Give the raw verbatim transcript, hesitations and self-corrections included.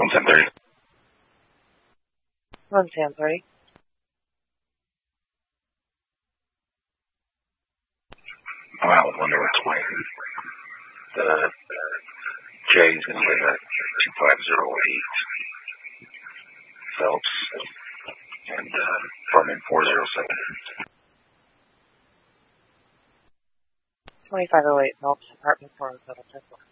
one ten thirty. one ten thirty. I'm out with window at twenty. The J is going to live at two five zero eight. Phelps. And uh, apartment four zero seven. twenty-five oh eight Phelps, apartment four zero seven.